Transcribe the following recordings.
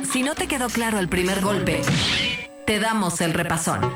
Si no te quedó claro el primer golpe, te damos el repasón.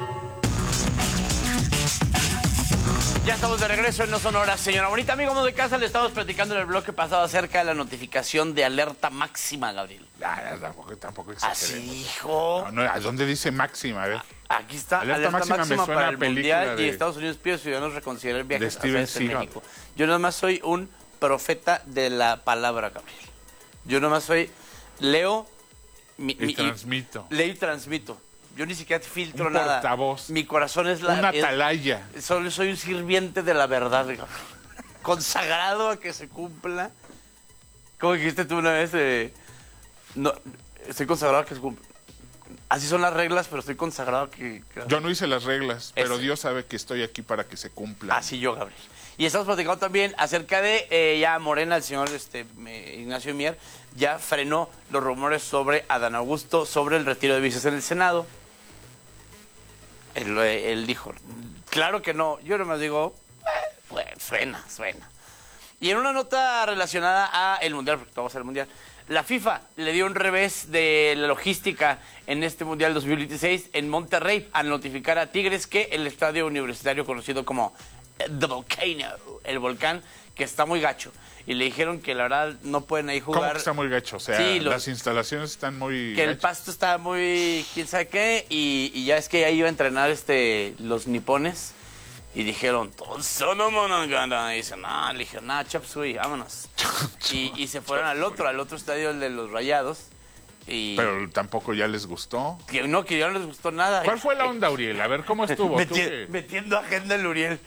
Ya estamos de regreso en No Son Horas, señora bonita. Amigo de casa, le estamos platicando en el bloque pasado acerca de la notificación de alerta máxima, Gabriel. Tampoco exageremos. Así dijo. No, ¿a dónde dice máxima? A ver. Aquí está, Alerta máxima me suena para el a película Mundial y de- Estados Unidos pide a ciudadanos reconsiderar de viajes Steven hacia Seagal. México. Yo nada más soy un profeta de la palabra, Gabriel. Yo nada más leo Transmito. leo y transmito. Yo ni siquiera filtro Un nada. portavoz. Mi corazón es la... Una es- atalaya. soy un sirviente de la verdad, consagrado a que se cumpla. ¿Cómo dijiste tú una vez? No, estoy consagrado a que se cumpla. Así son las reglas, pero estoy consagrado a que... Yo no hice las reglas, pero Ese. Dios sabe que estoy aquí para que se cumplan. Así yo, Gabriel. Y estamos platicando también acerca de ya Morena, el señor Ignacio Mier, ya frenó los rumores sobre Adán Augusto, sobre el retiro de vices en el Senado. Él dijo, claro que no. Yo nomás digo, suena. Y en una nota relacionada a el Mundial, porque vamos a hacer el Mundial, la FIFA le dio un revés de la logística en este Mundial 2026 en Monterrey al notificar a Tigres que el estadio universitario conocido como The Volcano, el volcán, que está muy gacho. Y le dijeron que la verdad no pueden ahí jugar. ¿Cómo que está muy gacho? O sea, Sí, las instalaciones están muy que el gachas. pasto está muy quién sabe qué, y ya es que ahí iba a entrenar los nipones. Y dijeron, todos no monogana. Y dicen, no, le dije, nada, chapsui, vámonos. y se fueron al otro estadio, el de los Rayados. Y Pero tampoco ya les gustó. que ya no les gustó nada. ¿Cuál fue la onda, Uriel? A ver, ¿cómo estuvo? ¿Tú qué? Metiendo agenda el Uriel.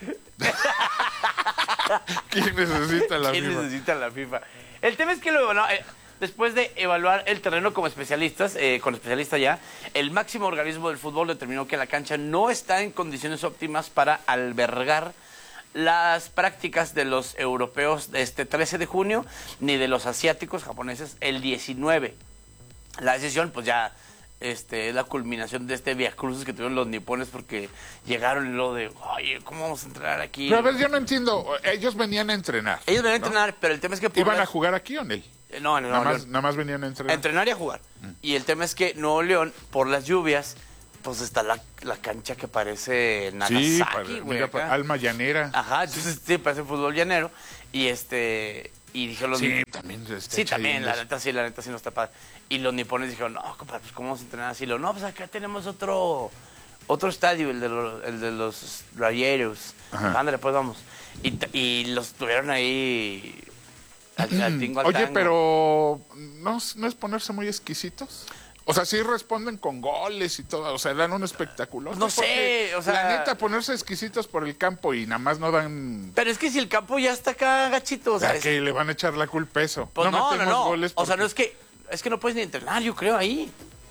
¿Quién necesita la ¿Quién FIFA? necesita la FIFA? El tema es que después de evaluar el terreno como especialistas, con especialistas ya, el máximo organismo del fútbol determinó que la cancha no está en condiciones óptimas para albergar las prácticas de los europeos de este 13 de junio, ni de los asiáticos japoneses el 19. La decisión, pues ya, es la culminación de este viacrucis que tuvieron los nipones porque llegaron y lo de, oye, ¿cómo vamos a entrenar aquí? Pero a ver, yo no entiendo. Ellos venían a entrenar. Ellos venían a entrenar, pero el tema es que... ¿Iban a jugar aquí o no? No, Nada más venían a a entrenar. entrenar y a jugar. Y el tema es que Nuevo León, por las lluvias, pues está la cancha que parece Sí, Nagasaki, güey. mira, acá. alma llanera. Ajá, entonces sí, parece fútbol llanero. Y y dijeron los Sí, también. Sí, también, la neta sí no está padre. Y los nipones dijeron, no, compadre, pues ¿cómo vamos a entrenar así? No, pues acá tenemos otro estadio, el de los Rayeros. Ajá. Ándale, pues vamos. Y los tuvieron ahí al tingo al Oye, tango. pero ¿no es ponerse muy exquisitos? O sea, sí responden con goles y todo, o sea, dan un espectáculo. No sé, o sea... La neta, ponerse exquisitos por el campo y nada más no dan... Pero es que si el campo ya está acá gachito, o sea, ¿A que le van a echar la culpa eso? pues no. metemos goles O sea, no porque- es que no puedes ni entrenar, yo creo, ahí.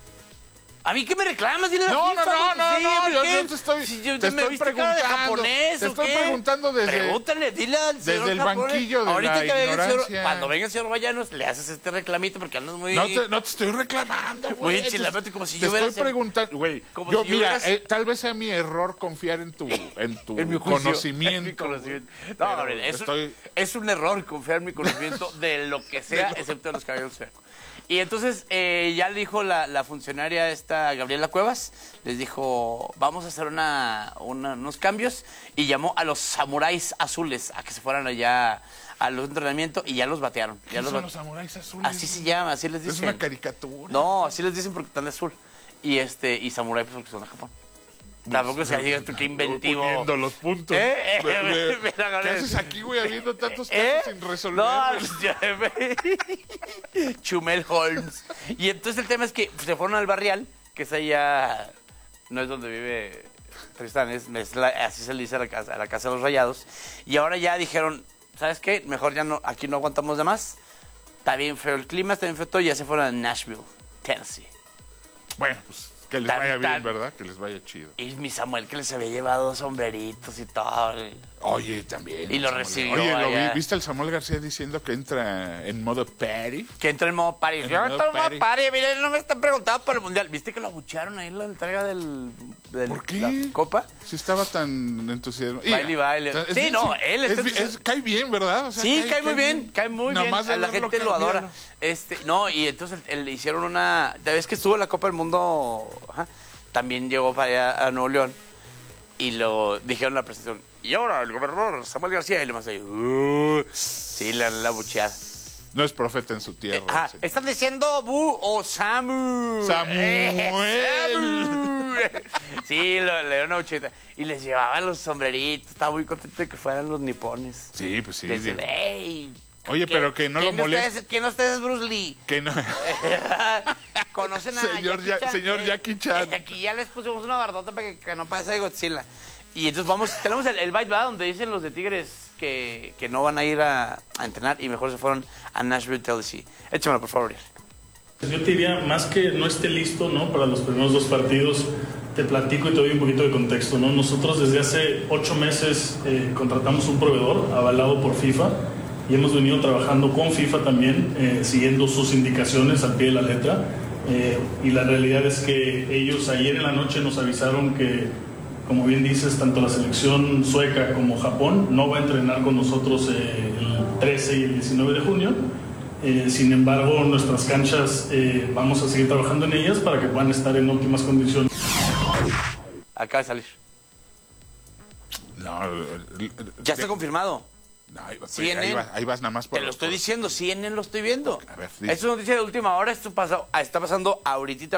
¿A mí qué me reclamas? Dile a la No, FIFA, sí, yo ¿qué? te estoy, Si te me estoy viste cara de preguntando. japonés, Te ¿o estoy qué? preguntando Pregúntale, dile al señor desde el japonés. banquillo de Ahorita la que venga el señor, ignorancia. cuando venga el señor Vallanos, le haces este reclamito porque andas muy... No te estoy reclamando, güey. Muy enchilado, como si Te yo hubiera estoy preguntando, güey. como Yo, si yo mira, hubiera- tal vez sea mi error confiar en tu En mi juicio, conocimiento. en mi conocimiento. No, Pero Gabriel, estoy- es un error confiar en mi conocimiento de lo que sea, excepto de los caballeros zodiacos. Y entonces ya le dijo la funcionaria esta, Gabriela Cuevas, les dijo, vamos a hacer unos cambios, y llamó a los samuráis azules a que se fueran allá a los entrenamientos, y ya los batearon. ¿Qué Ya son los samuráis azules? Así se llama, así les Es dicen. una caricatura. No, así les dicen porque están de azul. Y samurái pues porque son de Japón. Tampoco se diga tú qué inventivo. Uniendo los puntos. Mira, ¿Qué Gabriel. haces aquí, güey, habiendo tantos casos sin resolver? No, Chumel Holmes. Y entonces el tema es que se fueron al Barrial, que es allá, no es donde vive Tristán, así se le dice a la casa de los Rayados. Y ahora ya dijeron, ¿sabes qué? Mejor ya no, aquí no aguantamos de más. Está bien feo el clima, está bien feo todo, y ya se fueron a Nashville, Tennessee. Bueno, pues Que les vaya bien, ¿verdad? Que les vaya chido. Y mi Samuel que les había llevado sombreritos y todo. Oye, también. Y lo Samuel. recibió Oye, allá. ¿viste el Samuel García diciendo que entra en modo party? Que entra en modo party. En Yo modo entro en modo party. party. Miren, no me están preguntando por el Mundial. ¿Viste que lo abuchearon ahí en la entrega ¿Por qué? la Copa? Si estaba tan entusiasmado. Baile. Sí, no, él está cae bien, ¿verdad? O sea, sí, cae muy bien, cae muy bien. Nomás de A la verlo gente lo adora. cambiaron. No, y entonces le hicieron una... Ya ves que estuvo en la Copa del Mundo, ajá, también llegó para allá a Nuevo León y lo dijeron en la presentación. Y ahora el gobernador Samuel García y le más ahí. Sí, la bucheada. No es profeta en su tierra. Ajá, sí. están diciendo Bu o Samu. ¡Samuel! Sí, le dieron una bucheta. Y les llevaban los sombreritos. Estaba muy contento de que fueran los nipones. Sí, pues sí. Les decían, ¡ey! Oye, pero que no lo moleste. ¿Quién de ustedes es Bruce Lee? Que no. ¿Conocen a Señor Jackie Chan. Aquí ya les pusimos una bardota para que no pase de Godzilla. Y entonces tenemos el bite, ¿va? Donde dicen los de Tigres que no van a ir a entrenar y mejor se fueron a Nashville, Tennessee. Échamelo, por favor. Yo te diría, más que no esté listo, ¿no? Para los primeros 2 partidos, te platico y te doy un poquito de contexto, ¿no? Nosotros desde hace 8 meses contratamos un proveedor avalado por FIFA y hemos venido trabajando con FIFA también, siguiendo sus indicaciones al pie de la letra. Y la realidad es que ellos ayer en la noche nos avisaron que, como bien dices, tanto la selección sueca como Japón no va a entrenar con nosotros el 13 y el 19 de junio. Sin embargo, nuestras canchas vamos a seguir trabajando en ellas para que puedan estar en óptimas condiciones. Acaba de salir. No, Ya está confirmado. No, CNN. ahí vas nada más por... Te lo estoy diciendo, CNN lo estoy viendo. A ver, Esto es noticia de última hora, está pasando ahorita.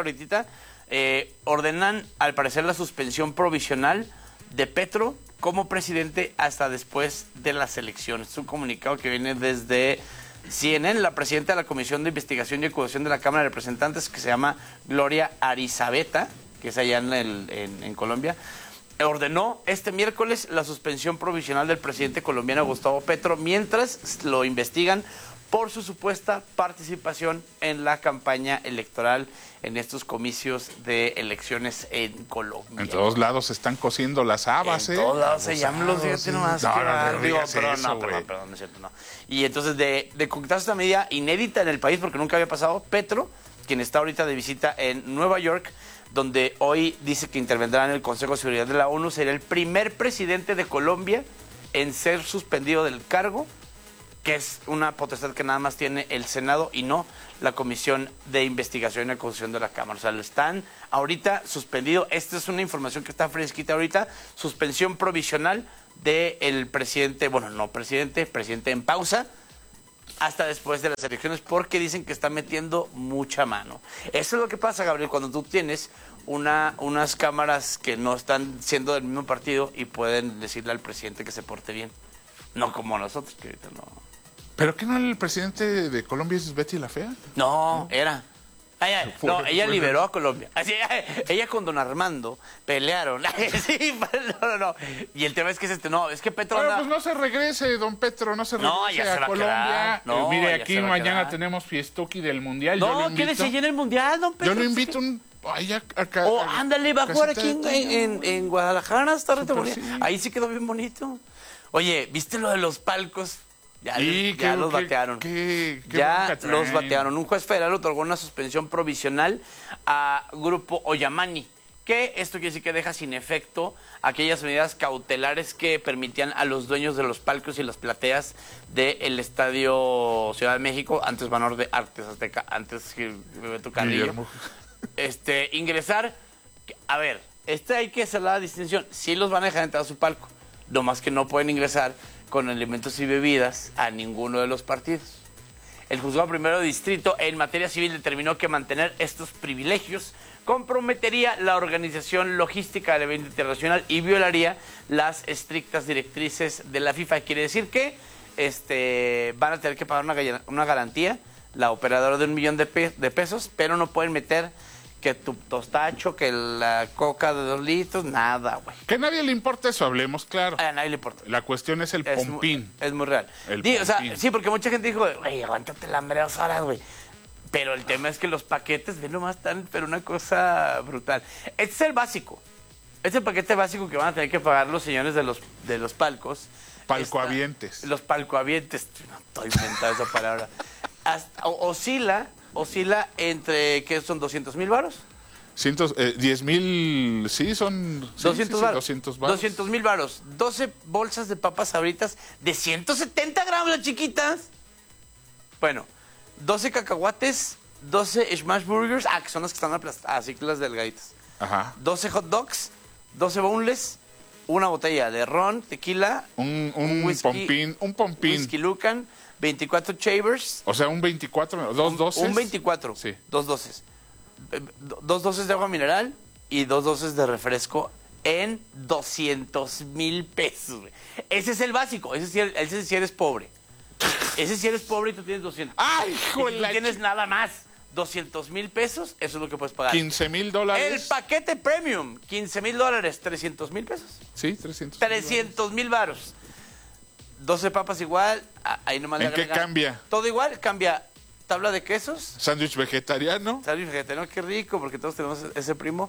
Ordenan, al parecer, la suspensión provisional de Petro como presidente hasta después de las elecciones. Es un comunicado que viene desde CNN. La presidenta de la Comisión de Investigación y Acusación de la Cámara de Representantes, que se llama Gloria Arizabeta, que es allá en Colombia, ordenó este miércoles la suspensión provisional del presidente colombiano Gustavo Petro mientras lo investigan por su supuesta participación en la campaña electoral en estos comicios de elecciones en Colombia. En todos lados se están cociendo las habas, En todos lados se llaman los días, nomás. No digas Perdón, eso, no es cierto, no. Y entonces, de concretarse esta medida inédita en el país, porque nunca había pasado, Petro, quien está ahorita de visita en Nueva York, donde hoy dice que intervendrá en el Consejo de Seguridad de la ONU, sería el primer presidente de Colombia en ser suspendido del cargo, que es una potestad que nada más tiene el Senado y no la Comisión de Investigación y Acusación de la Cámara. O sea, lo están ahorita suspendido. Esta es una información que está fresquita ahorita. Suspensión provisional del presidente, bueno, no presidente en pausa, hasta después de las elecciones, porque dicen que está metiendo mucha mano. Eso es lo que pasa, Gabriel, cuando tú tienes unas cámaras que no están siendo del mismo partido y pueden decirle al presidente que se porte bien. No como nosotros, que ahorita no. ¿Pero qué no el presidente de Colombia es Betty la Fea? No, era. Ella liberó a Colombia. Así, ella con don Armando pelearon. Sí, no. Y el tema es que es que Petro Bueno, anda... pues no se regrese, don Petro, no se regrese No, ya se va a a Colombia. quedar. No, Mire, ya aquí se va a mañana quedar. tenemos fiestuki del Mundial. Yo lo No, invito. quédese allí en el Mundial, don Petro. Yo lo invito acá. O ándale, va a jugar aquí en Guadalajara, está Súper, bonito. sí. Ahí sí quedó bien bonito. Oye, ¿viste lo de los palcos? Ya los batearon. Ya bronca los traen. batearon. Un juez federal otorgó una suspensión provisional a Grupo Oyamani, que esto quiere decir que deja sin efecto aquellas medidas cautelares que permitían a los dueños de los palcos y las plateas del Estadio Ciudad de México, antes Banor de Artes Azteca, antes Beto Carrillo, Guillermo. ingresar. A ver, hay que hacer la distinción. Sí los van a dejar entrar a su palco, nomás que no pueden ingresar con alimentos y bebidas a ninguno de los partidos. El juzgado primero de distrito en materia civil determinó que mantener estos privilegios comprometería la organización logística del evento internacional y violaría las estrictas directrices de la FIFA. Quiere decir que van a tener que pagar una garantía, la operadora de $1 millón de pesos, pero no pueden meter que tu tostacho, que la coca de 2 litros, nada, güey. Que a nadie le importa eso, hablemos claro. A nadie le importa. La cuestión es el pompín. Es muy real. El O sea, pompín. sí, porque mucha gente dijo, güey, aguántate el hambre 2 horas, güey. Pero el tema es que los paquetes, ven nomás, están, pero una cosa brutal. Este es el básico. Este es el paquete básico que van a tener que pagar los señores de los palcos. Palcoavientes. Los palcoavientes. No estoy inventando esa palabra. Oscila entre, ¿qué son? ¿200,000 varos? 10,000, sí, son... 200 varos. 200 varos. 200,000 varos. 12 bolsas de papas Sabritas de 170 gramos, las chiquitas. Bueno, 12 cacahuates, 12 smash burgers, que son las que están aplastadas, así que las delgaditas. Ajá. 12 hot dogs, 12 boneless, una botella de ron, tequila, Un whisky, pompín. Whisky Lucan, 24 Chavers. O sea, un 24, dos doces. Un 24, sí. 2 doces. 2 doces de agua mineral y 2 doces de refresco en 200,000 pesos. Güey. Ese es el básico, ese sí eres pobre. Ese sí eres pobre y tú tienes 200. ¡Ay, hijo y tú tienes nada más. 200,000 pesos, eso es lo que puedes pagar. $15,000. El paquete premium, $15,000, 300,000 pesos. Sí, 300. 300,000 varos. 12 papas igual, ahí nomás le ¿En qué agregan. cambia? Todo igual, cambia tabla de quesos. Sándwich vegetariano. Sándwich vegetariano, qué rico, porque todos tenemos ese primo.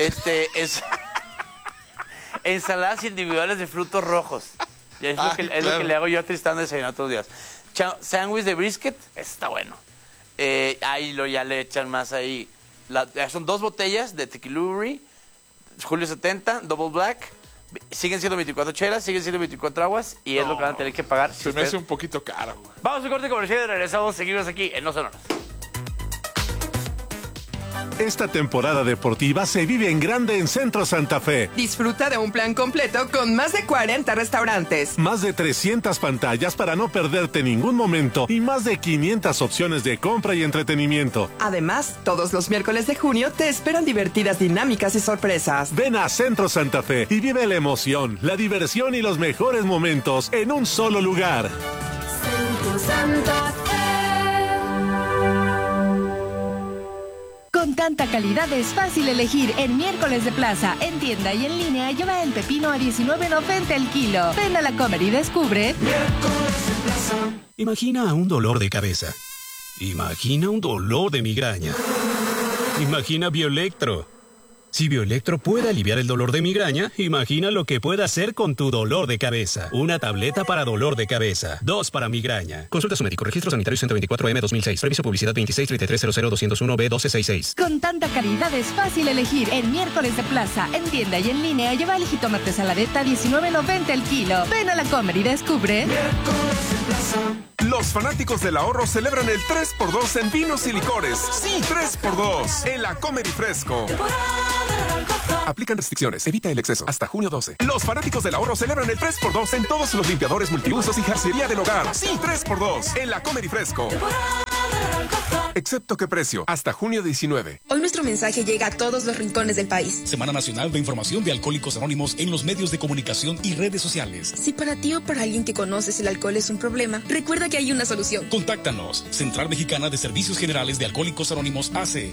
Ensaladas individuales de frutos rojos. Y es lo que le hago yo a Tristán de desayunar todos los días. Sándwich de brisket, está bueno. Ahí ya le echan más ahí. Son 2 botellas de Tequiluri, Julio 70, Double Black. Siguen siendo 24 chelas, siguen siendo 24 aguas y es lo que van a tener que pagar. Se me hace un poquito caro, güey. Vamos a un corte comercial y regresamos. Seguimos aquí en No Sonoras. Esta temporada deportiva se vive en grande en Centro Santa Fe. Disfruta de un plan completo con más de 40 restaurantes. Más de 300 pantallas para no perderte ningún momento y más de 500 opciones de compra y entretenimiento. Además, todos los miércoles de junio te esperan divertidas dinámicas y sorpresas. Ven a Centro Santa Fe y vive la emoción, la diversión y los mejores momentos en un solo lugar. Centro Santa Fe. Con tanta calidad es fácil elegir en miércoles de plaza, en tienda y en línea. Lleva el pepino a $19.90 el kilo. Ven a la Comer y descubre. Miércoles de plaza. Imagina un dolor de cabeza. Imagina un dolor de migraña. Imagina Bioelectro. Si Bioelectro puede aliviar el dolor de migraña, imagina lo que puede hacer con tu dolor de cabeza. Una tableta para dolor de cabeza. 2 para migraña. Consulta a su médico. Registro sanitario 124M-2006. Previso publicidad 263300-201B1266. Con tanta calidad es fácil elegir en miércoles de plaza, en tienda y en línea. Lleva el jitomate saladeta $19.90 el kilo. Ven a la Comer y descubre. Miércoles de plaza. Los fanáticos del ahorro celebran el 3x2 en vinos y licores. Sí, 3x2 en la Comer y Fresco. Aplican restricciones, evita el exceso. Hasta junio 12. Los fanáticos del ahorro celebran el 3x2 en todos los limpiadores multiusos y jarcería del hogar. Sí, 3x2 en la Comer y Fresco. Excepto qué precio, hasta junio 19. Hoy nuestro mensaje llega a todos los rincones del país. Semana Nacional de Información de Alcohólicos Anónimos en los medios de comunicación y redes sociales. Si para ti o para alguien que conoces el alcohol es un problema, recuerda que hay una solución. Contáctanos. Central Mexicana de Servicios Generales de Alcohólicos Anónimos AC.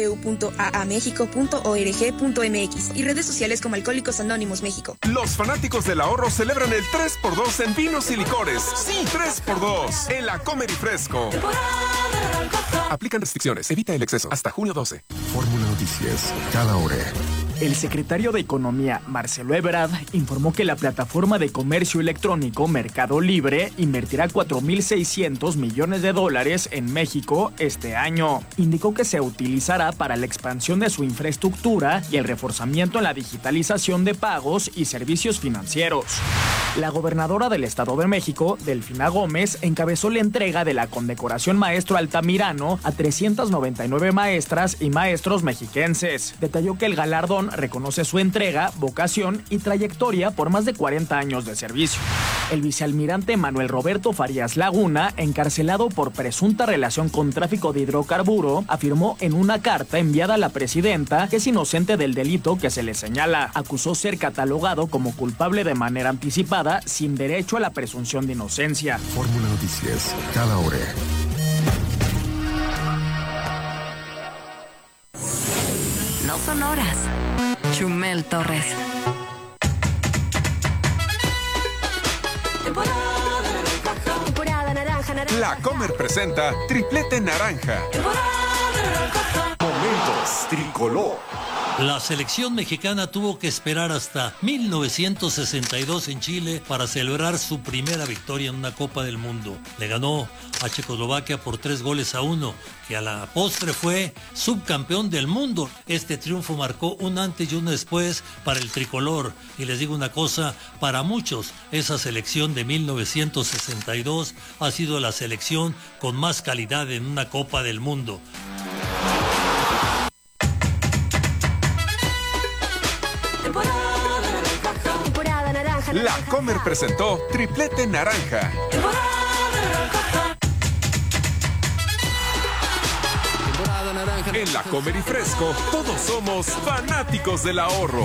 www.aamexico.org.mx y redes sociales como Alcohólicos Anónimos México. Los fanáticos del ahorro celebran el 3x2 en vinos y licores. Sí, 3x2 en la Comer y Fresco. Aplican restricciones, evita el exceso. Hasta junio 12. Fórmula Noticias, cada hora. El secretario de Economía, Marcelo Ebrard, informó que la plataforma de comercio electrónico Mercado Libre invertirá $4,600 millones en México este año. Indicó que se utilizará para la expansión de su infraestructura y el reforzamiento en la digitalización de pagos y servicios financieros. La gobernadora del Estado de México, Delfina Gómez, encabezó la entrega de la condecoración Maestro Altamirano a 399 maestras y maestros mexiquenses. Detalló que el galardón reconoce su entrega, vocación y trayectoria por más de 40 años de servicio. El vicealmirante Manuel Roberto Farías Laguna, encarcelado por presunta relación con tráfico de hidrocarburo, afirmó en una carta enviada a la presidenta que es inocente del delito que se le señala. Acusó ser catalogado como culpable de manera anticipada, sin derecho a la presunción de inocencia. Fórmula Noticias, cada hora. No Sonoras. Chumel Torres. Temporada naranja. La Comer presenta Triplete Naranja. Momentos tricolor. La selección mexicana tuvo que esperar hasta 1962 en Chile para celebrar su primera victoria en una Copa del Mundo. Le ganó a Checoslovaquia por 3-1, que a la postre fue subcampeón del mundo. Este triunfo marcó un antes y un después para el tricolor. Y les digo una cosa, para muchos, esa selección de 1962 ha sido la selección con más calidad en una Copa del Mundo. La Comer presentó Triplete Naranja. En La Comer y Fresco, todos somos fanáticos del ahorro.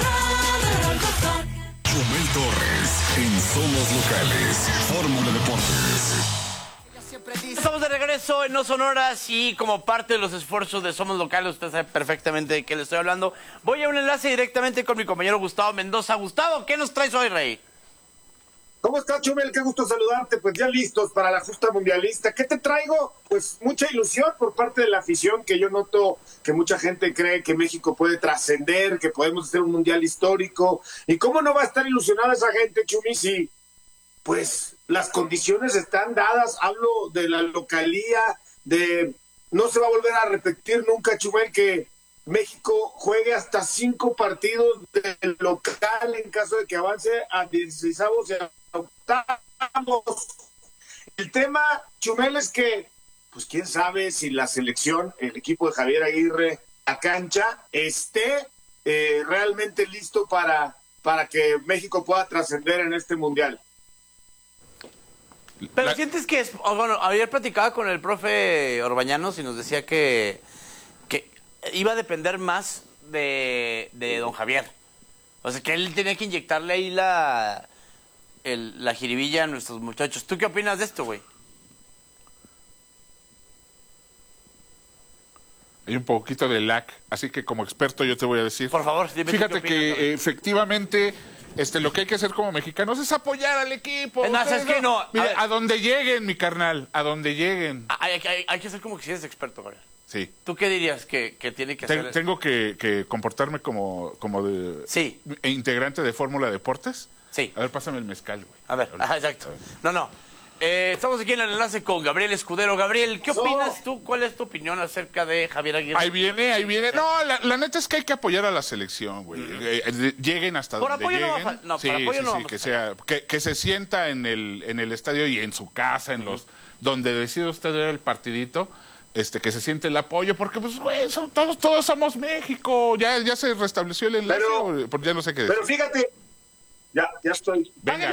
Chumel Torres en Somos Locales. Fórmula Deportes. Estamos de regreso en No Sonoras y como parte de los esfuerzos de Somos Locales, usted sabe perfectamente de qué le estoy hablando. Voy a un enlace directamente con mi compañero Gustavo Mendoza. Gustavo, ¿qué nos traes hoy, Rey? ¿Cómo estás, Chumel? Qué gusto saludarte. Pues ya listos para la justa mundialista. ¿Qué te traigo? Pues mucha ilusión por parte de la afición, que yo noto que mucha gente cree que México puede trascender, que podemos hacer un mundial histórico. ¿Y cómo no va a estar ilusionada esa gente, Chumi, si pues las condiciones están dadas? Hablo de la localía, de no se va a volver a repetir nunca, Chumel, que México juegue hasta 5 partidos del local en caso de que avance a 16avos y a octavos. El tema, Chumel, es que, pues quién sabe si la selección, el equipo de Javier Aguirre, la cancha, esté realmente listo para que México pueda trascender en este mundial. Pero sientes que es... Bueno, ayer platicaba con el profe Orbañanos y nos decía que iba a depender más de don Javier. O sea, que él tenía que inyectarle ahí la jiribilla a nuestros muchachos. ¿Tú qué opinas de esto, güey? Hay un poquito de lag, así que como experto yo te voy a decir. Por favor, dime. Fíjate que efectivamente lo que hay que hacer como mexicanos es apoyar al equipo. No, es que no. Mira, a donde lleguen, mi carnal, a donde lleguen. Hay que ser como que si eres experto, güey. Sí. ¿Tú qué dirías que tiene que hacer? ¿Tengo que comportarme como de integrante de Fórmula Deportes? Sí. A ver, pásame el mezcal, güey. A ver, exacto. No. Estamos aquí en el enlace con Gabriel Escudero. Gabriel, ¿qué opinas tú? ¿Cuál es tu opinión acerca de Javier Aguirre? Ahí viene. No, la neta es que hay que apoyar a la selección, güey. Lleguen hasta por donde apoyo lleguen. No, por apoyo no. Que se sienta en el estadio y en su casa, en los donde decide usted ver el partidito. Que se siente el apoyo, porque pues güey, todos somos México. Ya se restableció el enlace, porque ya no sé qué decir. Pero fíjate, ya estoy. Venga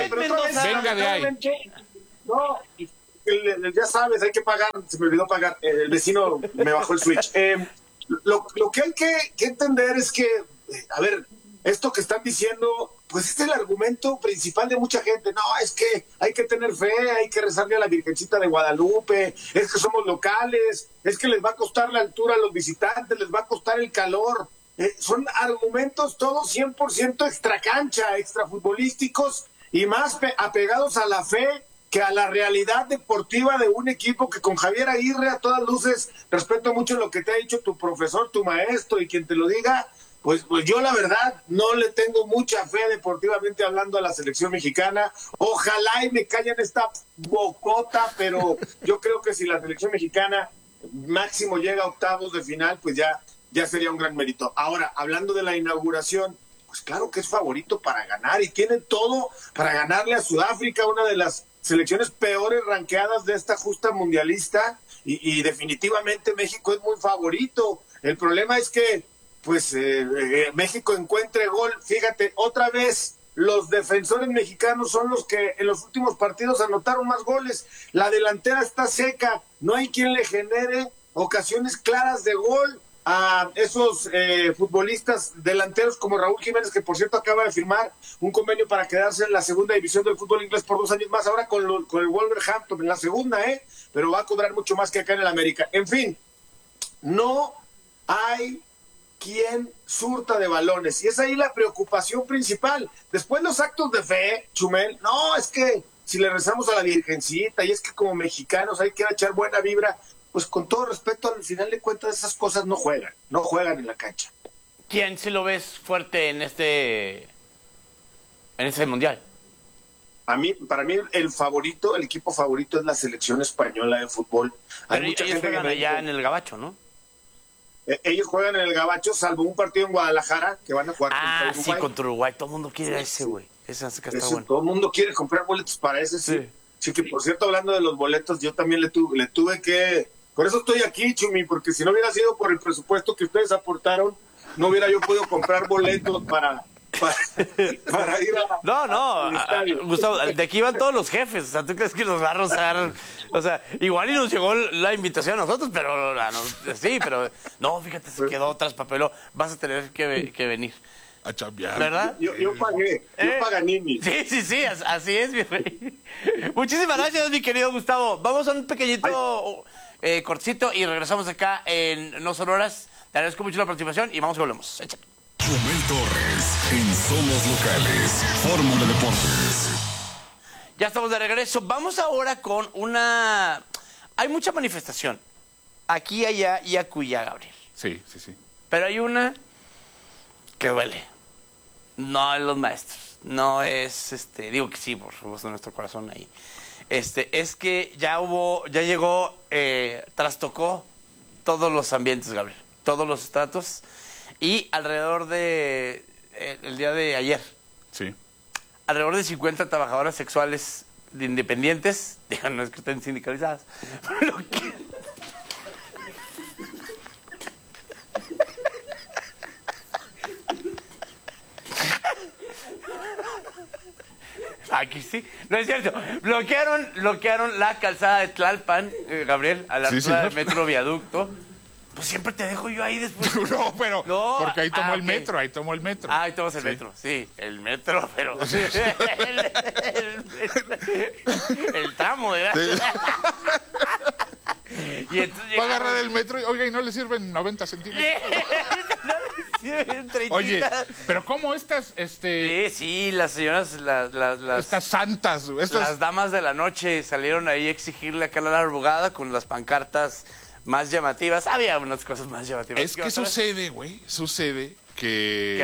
de ahí. No, ya sabes, hay que pagar, se me olvidó pagar. El vecino me bajó el switch. Lo que hay que entender es que, a ver, esto que están diciendo, pues este es el argumento principal de mucha gente. No, es que hay que tener fe, hay que rezarle a la Virgencita de Guadalupe, es que somos locales, es que les va a costar la altura a los visitantes, les va a costar el calor. Son argumentos todos 100% extracancha, extrafutbolísticos y más apegados a la fe que a la realidad deportiva de un equipo que con Javier Aguirre, a todas luces, respeto mucho lo que te ha dicho tu profesor, tu maestro y quien te lo diga. Pues yo la verdad no le tengo mucha fe deportivamente hablando a la selección mexicana. Ojalá y me callen esta bocota, pero yo creo que si la selección mexicana máximo llega a octavos de final, pues ya sería un gran mérito. Ahora, hablando de la inauguración, pues claro que es favorito para ganar y tiene todo para ganarle a Sudáfrica, una de las selecciones peores ranqueadas de esta justa mundialista, y definitivamente México es muy favorito. El problema es que pues México encuentre gol. Fíjate, otra vez los defensores mexicanos son los que en los últimos partidos anotaron más goles. La delantera está seca, no hay quien le genere ocasiones claras de gol a esos futbolistas delanteros como Raúl Jiménez, que por cierto acaba de firmar un convenio para quedarse en la segunda división del fútbol inglés por 2 años más, ahora con el Wolverhampton en la segunda, pero va a cobrar mucho más que acá en el América. En fin, no hay quien surta de balones, y es ahí la preocupación principal. Después los actos de fe, Chumel, no, es que si le rezamos a la Virgencita, y es que como mexicanos hay que echar buena vibra, pues con todo respeto, al final de cuentas esas cosas no juegan en la cancha. ¿Quién sí lo ves fuerte en este mundial? Para mí el equipo favorito es la selección española de fútbol. Pero ellos juegan allá en el Gabacho, ¿no? Ellos juegan en el Gabacho, salvo un partido en Guadalajara que van a jugar contra Uruguay. Sí, contra Uruguay. Todo el mundo quiere ese, güey. Ese está bueno. Todo el mundo quiere comprar boletos para ese, sí. Sí, que por cierto, hablando de los boletos, yo también le tuve que... Por eso estoy aquí, Chumi, porque si no hubiera sido por el presupuesto que ustedes aportaron, no hubiera yo podido comprar boletos para ir al estadio. Gustavo, de aquí van todos los jefes. O sea, ¿tú crees que nos va a rozar? O sea, igual y nos llegó la invitación a nosotros, pero sí, pero no, fíjate, se quedó tras papeló. Vas a tener que venir. A chambear. ¿Verdad? Yo pagué, yo Paganini. Sí, así es, mi rey. Muchísimas gracias, mi querido Gustavo. Vamos a un pequeñito cortcito y regresamos acá en No Son Horas. Te agradezco mucho la participación y vamos y volvemos. Échale. Chumel Torres en Somos Locales, Fórmula Deportes. Ya estamos de regreso. Vamos ahora con una... Hay mucha manifestación. Aquí, allá y acullá, Gabriel. Sí. Pero hay una que duele. No es los maestros. No es, digo que sí, por supuesto, nuestro corazón ahí. Es que ya llegó, trastocó todos los ambientes, Gabriel. Todos los estratos. Y alrededor de el día de ayer, sí, alrededor de 50 trabajadoras sexuales independientes, digan, no es que estén sindicalizadas, aquí sí, no es cierto, bloquearon la calzada de Tlalpan, Gabriel, a la altura del Metro Viaducto. Pues siempre te dejo yo ahí después. No, pero porque ahí tomó el metro, ahí tomas el metro, sí, el metro, pero el tramo, ¿verdad? Sí. Y entonces va a agarrar el metro y, oiga, y no le sirven 90 centímetros. Oye, pero ¿cómo estas, Sí, las señoras, estas santas, las damas de la noche salieron ahí a exigirle acá la arrugada con las pancartas más llamativas. Había unas cosas más llamativas. Es que sucede, güey, que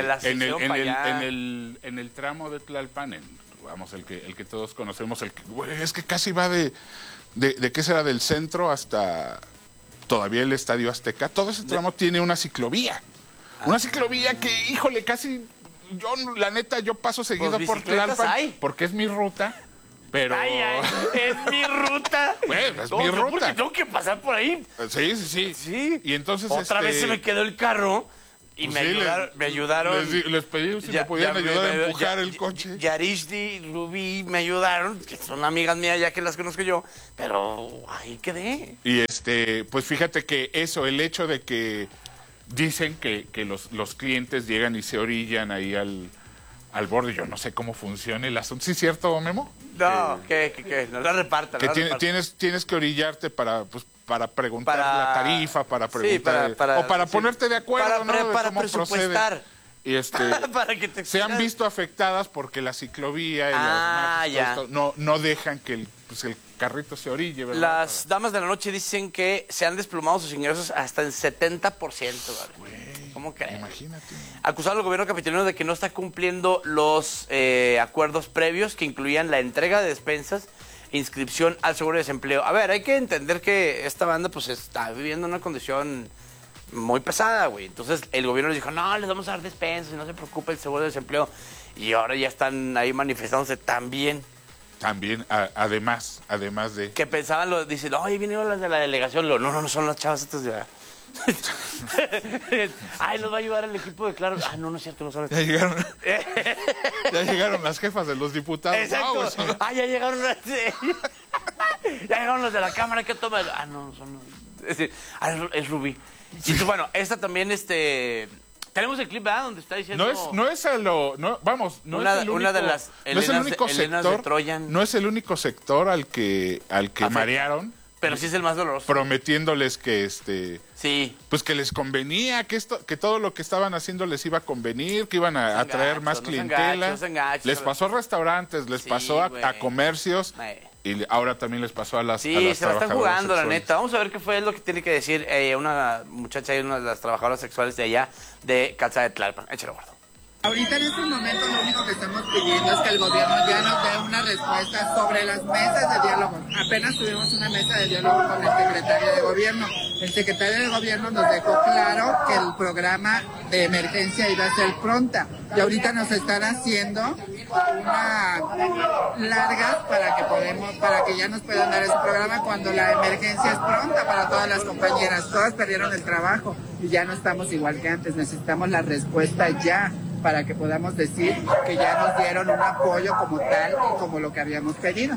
en el tramo de Tlalpan, vamos, el que todos conocemos, güey, es que casi va de qué será, del centro hasta todavía el Estadio Azteca. Todo ese tramo tiene una ciclovía. Una ciclovía que, híjole, casi la neta, yo paso seguido por Tlalpan porque es mi ruta. Pero... es mi ruta. Bueno, es mi ruta. Porque tengo que pasar por ahí. Sí. Y entonces otra vez se me quedó el carro y me ayudaron. Les pedí si me podían ayudar a empujar el coche. Yarishdi, Rubí me ayudaron, que son amigas mías ya que las conozco yo, pero ahí quedé. Y pues fíjate que el hecho de que dicen que los clientes llegan y se orillan ahí al borde, yo no sé cómo funciona el asunto. ¿Sí es cierto, Memo? No, que no la repartan. Que tienes que orillarte para preguntar la tarifa, para preguntar, o para ponerte de acuerdo, para presupuestar. Y para que se han visto afectadas porque la ciclovía y no dejan que el carrito se orille, ¿verdad? Las damas de la noche dicen que se han desplomado sus ingresos hasta en 70%, ¿vale? ¿Cómo crees? Imagínate. Acusado al gobierno capitalino de que no está cumpliendo los acuerdos previos que incluían la entrega de despensas e inscripción al seguro de desempleo. A ver, hay que entender que esta banda pues está viviendo una condición muy pesada, güey. Entonces el gobierno les dijo, no, les vamos a dar despensas y no se preocupe el seguro de desempleo. Y ahora ya están ahí manifestándose también. También, además de... Que pensaban, dicen, oye, vinieron las de la delegación. No, son las chavas estas de... Ay, nos va a ayudar el equipo de Claro. Ah, no es cierto, no son. Ya llegaron las jefas de los diputados. Exacto. Ya llegaron los de la cámara que toman. Ah, no son. Es Rubí. Y entonces, bueno, esta también, tenemos el clip, ¿verdad? Donde está diciendo. No es el único sector. No es el único sector al que marearon. Pero sí es el más doloroso. Prometiéndoles que sí, pues que les convenía, que todo lo que estaban haciendo les iba a convenir, que iban a traer más clientela. Les pasó a restaurantes, les pasó a comercios. Y ahora también les pasó a las Sí, a las se la están jugando, sexuales. la neta. Vamos a ver qué fue lo que tiene que decir una muchacha y una de las trabajadoras sexuales de allá, de Calzada de Tlalpan. Échalo, gordo. Ahorita en estos momentos lo único que estamos pidiendo es que el gobierno ya nos dé una respuesta sobre las mesas de diálogo. Apenas tuvimos una mesa de diálogo con el secretario de gobierno. El secretario de gobierno nos dejó claro que el programa de emergencia iba a ser pronta. Y ahorita nos están haciendo una largas para que ya nos puedan dar ese programa cuando la emergencia es pronta para todas las compañeras. Todas perdieron el trabajo y ya no estamos igual que antes. Necesitamos la respuesta ya, para que podamos decir que ya nos dieron un apoyo como tal, como lo que habíamos pedido.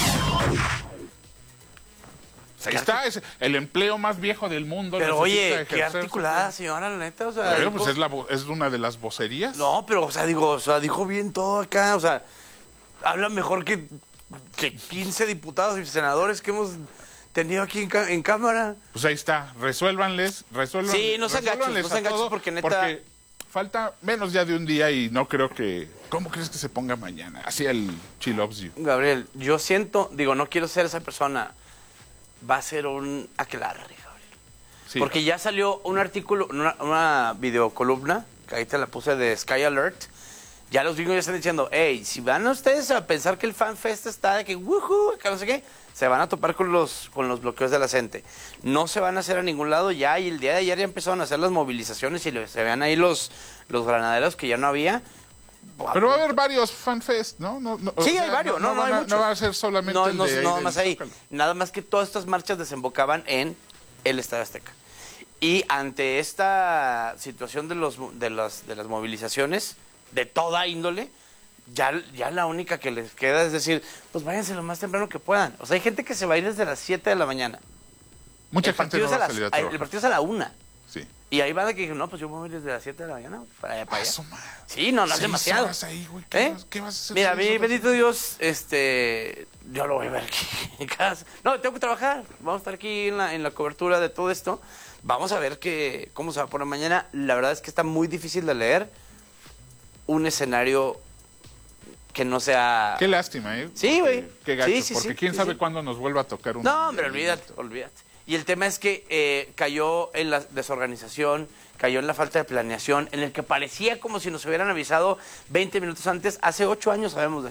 Ahí está, es el empleo más viejo del mundo. Pero oye, qué articulada señora, la neta, o sea... Pero, pues es una de las vocerías. No, pero, dijo bien todo acá, habla mejor que 15 diputados y senadores que hemos tenido aquí en Cámara. Pues ahí está, resuelvan. Sí, no sean gachos, porque neta... Porque falta menos ya de un día y no creo que... ¿Cómo crees que se ponga mañana? Así el She Loves You. Gabriel, yo siento, no quiero ser esa persona, va a ser un aquelarre, Gabriel. Sí. Porque ya salió un artículo, una videocolumna, que ahí te la puse de Sky Alert, ya los gringos ya están diciendo, hey, si van ustedes a pensar que el Fan Fest está de que, woohoo, que no sé qué, se van a topar con los bloqueos de la gente. No se van a hacer a ningún lado ya, y el día de ayer ya empezaron a hacer las movilizaciones y se vean ahí los granaderos que ya no había. Pero va a haber varios FanFest, ¿no? Sí, hay varios, no hay muchos. No va a ser solamente no más ahí. Nada más que todas estas marchas desembocaban en el Estadio Azteca. Y ante esta situación de las movilizaciones, de toda índole, ya la única que les queda es decir, pues váyanse lo más temprano que puedan. O sea, hay gente que se va a ir desde las 7 de la mañana. Mucha gente no va a salir a trabajar. El partido es a la 1. Sí. Y ahí va de que dije, no, pues yo me voy desde las 7 de la mañana para allá. Sí, no es demasiado. Ahí, güey. ¿Qué vas a hacer? Mira, a mí, bendito Dios, yo lo voy a ver aquí en casa. No, tengo que trabajar. Vamos a estar aquí en la cobertura de todo esto. Vamos a ver cómo se va a poner mañana. La verdad es que está muy difícil de leer un escenario que no sea... Qué lástima, ¿eh? Sí, güey. Qué gacho, porque quién sabe cuándo nos vuelva a tocar un... No, hombre, olvídate. Y el tema es que cayó en la desorganización, cayó en la falta de planeación, en el que parecía como si nos hubieran avisado 20 minutos antes. Hace 8 años sabemos de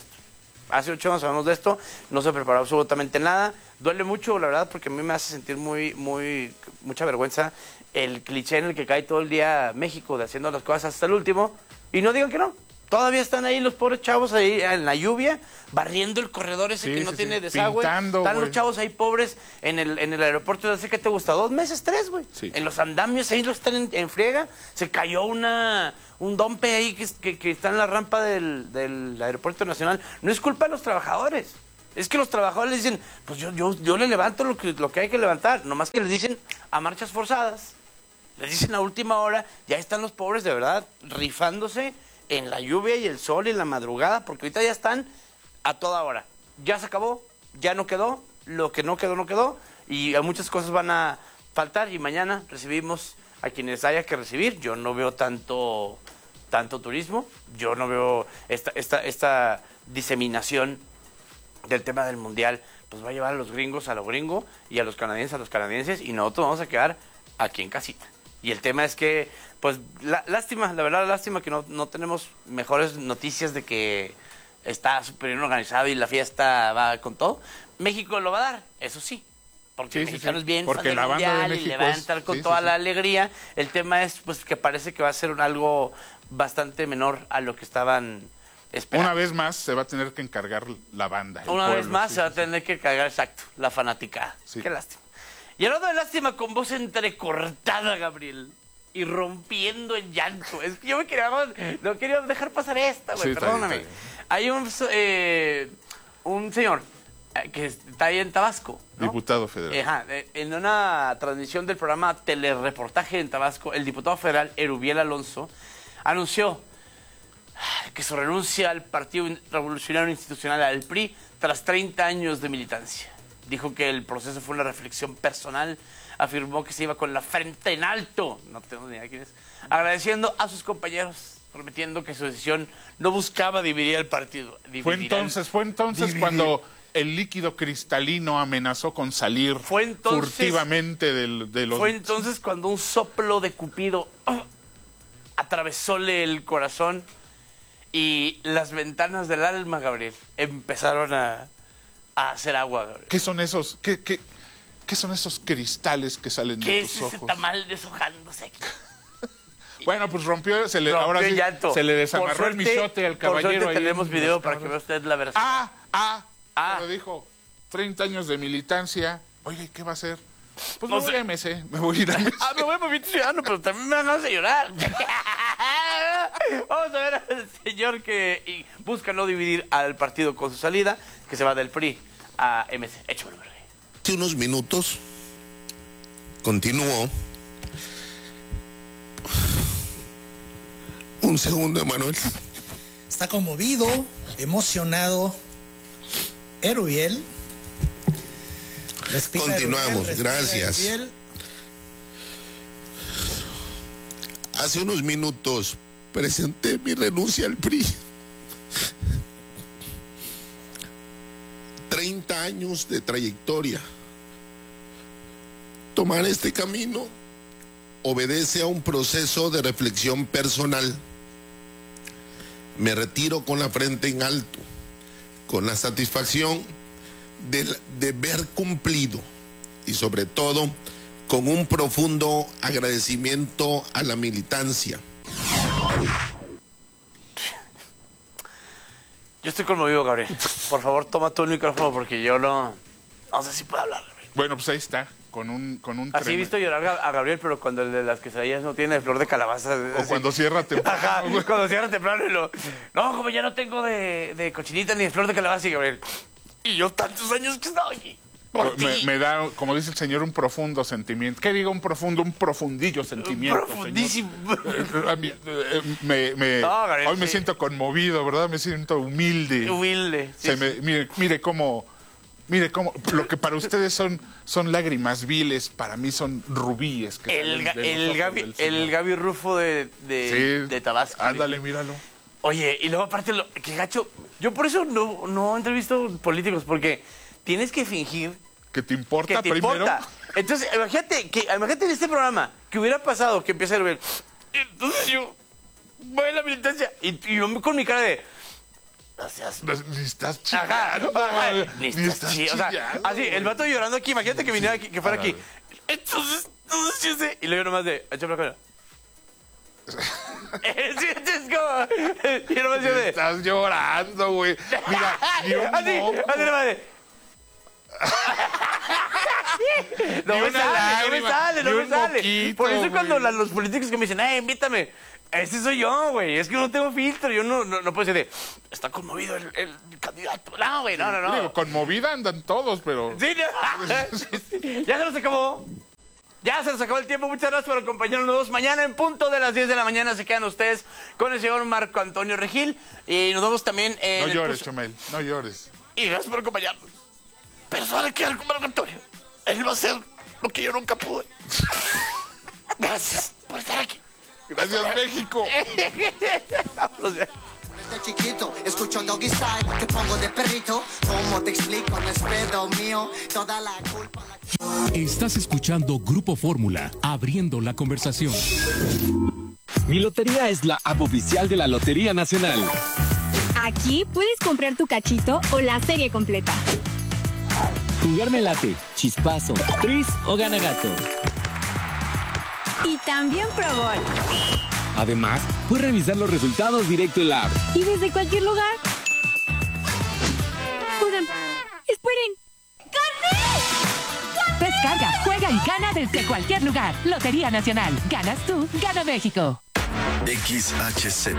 esto. No se preparó absolutamente nada. Duele mucho, la verdad, porque a mí me hace sentir mucha vergüenza el cliché en el que cae todo el día México de haciendo las cosas hasta el último. Y no digan que no. Todavía están ahí los pobres chavos ahí en la lluvia, barriendo el corredor ese que no tiene desagüe. Están los chavos ahí pobres en el aeropuerto de hace, ¿qué te gusta? 2 meses, 3, güey. Sí. En los andamios ahí los están en friega. Se cayó un dompe ahí que está en la rampa del aeropuerto nacional. No es culpa de los trabajadores. Es que los trabajadores les dicen, pues yo le levanto lo que hay que levantar. Nomás que les dicen a marchas forzadas. Les dicen a última hora, ya están los pobres de verdad rifándose en la lluvia y el sol y en la madrugada, porque ahorita ya están a toda hora. Ya se acabó, ya no quedó, lo que no quedó, y muchas cosas van a faltar, y mañana recibimos a quienes haya que recibir. Yo no veo tanto turismo, yo no veo esta diseminación del tema del Mundial, pues va a llevar a los gringos a lo gringo, y a los canadienses, y nosotros vamos a quedar aquí en casita. Y el tema es que, pues, lástima que no tenemos mejores noticias de que está súper bien organizado y la fiesta va con todo. México lo va a dar, eso sí, porque el mexicano es bien fan del Mundial y le va a entrar con toda la alegría. El tema es, pues, que parece que va a ser algo bastante menor a lo que estaban esperando. Una vez más se va a tener que encargar la banda. Una vez más se va a tener que encargar, exacto, la fanaticada. Sí. Qué lástima. Y hablando de lástima, con voz entrecortada, Gabriel, y rompiendo en llanto. Es que yo no quería dejar pasar esta, güey, perdóname. Está bien. Hay un señor que está ahí en Tabasco, ¿no? Diputado federal. En una transmisión del programa Telereportaje en Tabasco, el diputado federal Erubiel Alonso anunció que su renuncia al Partido Revolucionario Institucional, al PRI, tras 30 años de militancia. Dijo que el proceso fue una reflexión personal. Afirmó que se iba con la frente en alto. No tengo ni idea quién es. Agradeciendo a sus compañeros, prometiendo que su decisión no buscaba dividir el partido. Fue entonces cuando el líquido cristalino amenazó con salir furtivamente de los... Fue entonces cuando un soplo de Cupido atravesóle el corazón y las ventanas del alma, Gabriel, empezaron a hacer agua, Gabriel. ¿Qué son esos? ¿Qué son esos cristales que salen de tus ojos? ¿Qué es ese tamal deshojándose aquí? Bueno, pues ahora sí, se le desamarró el michote al caballero. Por suerte tenemos video para que vea usted la versión. Pero dijo, 30 años de militancia. Oye, ¿qué va a hacer? Pues me voy a MC. Me voy a ir a MC. Me voy a Movimiento Ciudadano, pero también me van a hacer llorar. Vamos a ver al señor que busca no dividir al partido con su salida, que se va del PRI a MC. Échamelo, Rey. Hace unos minutos continuó. Un segundo, Emanuel. Está conmovido, emocionado. Erubiel. Continuamos, gracias. Hace unos minutos presenté mi renuncia al PRI. 30 años de trayectoria. Tomar este camino obedece a un proceso de reflexión personal. Me retiro con la frente en alto, con la satisfacción de ver cumplido y sobre todo con un profundo agradecimiento a la militancia. Yo estoy conmovido, Gabriel. Por favor, toma tú el micrófono porque yo no sé si puedo hablar. Bueno, pues ahí está, con un así he visto llorar a Gabriel, pero cuando el de las quesadillas no tiene flor de calabaza. O cuando cierra temprano. Ajá, cuando cierra temprano y no, como ya no tengo de cochinita ni de flor de calabaza, y Gabriel. Y yo tantos años que estoy. Me da, como dice el señor, un profundo sentimiento. ¿Qué digo un profundillo sentimiento? Profundísimo. Gabriel, hoy me siento conmovido, ¿verdad? Me siento humilde. Sí, mire cómo, lo que para ustedes son lágrimas viles, para mí son rubíes. El Gaby Rufo de Tabasco. Ándale, míralo. Oye, y luego aparte, qué gacho. Yo por eso no entrevisto políticos, porque tienes que fingir que te importa primero. Entonces, imagínate en este programa que hubiera pasado que empieza a ver. Entonces yo voy a la militancia y yo con mi cara de. Ni estás chillando. Ni estás chillando. O sea, así, el vato llorando aquí. Imagínate que viniera aquí, que fuera aquí. Entonces yo sé. Y le digo nomás de. Échame la cara. Es como. Y nomás yo de. Estás llorando, güey. Mira, ni un así nomás de. No me sale. Por eso cuando los políticos que me dicen, invítame, ese soy yo, güey. Es que no tengo filtro. Yo no puedo decir está conmovido el candidato. No, güey, no. Digo, conmovida andan todos, pero... Sí, ya se nos acabó. Ya se nos acabó el tiempo. Muchas gracias por acompañarnos. Mañana en punto de las 10 de la mañana se quedan ustedes con el señor Marco Antonio Regil. Y nos vemos también en No llores, Chumel, no llores. Y gracias por acompañarnos. Pero solo quedar con Marco Antonio. Él va a hacer lo que yo nunca pude. Gracias por estar aquí. Gracias, México. Vámonos ya. Desde chiquito escucho Doggy Style, te pongo de perrito. ¿Cómo te explico? No es pedo mío, toda la culpa. Estás escuchando Grupo Fórmula, abriendo la conversación. Mi Lotería es la app oficial de la Lotería Nacional. Aquí puedes comprar tu cachito o la serie completa. Jugarme late, chispazo, tris o gana gato. Y también Pro Bowl. Además, puedes revisar los resultados directo en la app. Y desde cualquier lugar. Oigan, esperen. ¡Gané! Descarga, juega y gana desde cualquier lugar. Lotería Nacional. Ganas tú, gana México. XHZ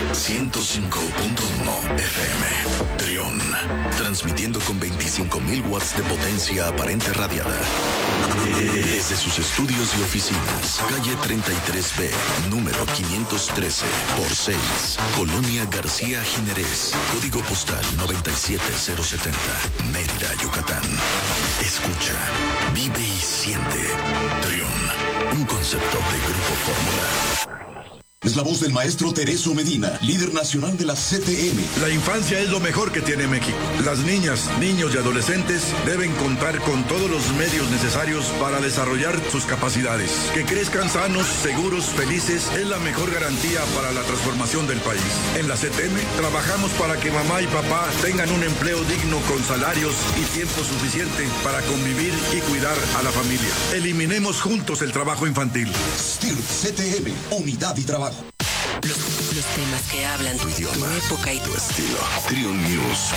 105.1 FM. Trión. Transmitiendo con 25,000 watts de potencia aparente radiada. Desde sus estudios y oficinas. Calle 33B, número 513 por 6. Colonia García Jiménez. Código postal 97070. Mérida, Yucatán. Escucha, vive y siente. Trión. Un concepto de Grupo Fórmula. Es la voz del maestro Tereso Medina, líder nacional de la CTM. La infancia es lo mejor que tiene México. Las niñas, niños y adolescentes deben contar con todos los medios necesarios para desarrollar sus capacidades. Que crezcan sanos, seguros, felices es la mejor garantía para la transformación del país. En la CTM trabajamos para que mamá y papá tengan un empleo digno con salarios y tiempo suficiente para convivir y cuidar a la familia. Eliminemos juntos el trabajo infantil. STIRT CTM, unidad y trabajo. Los temas que hablan tu idioma, tu época y tu estilo. Trión News.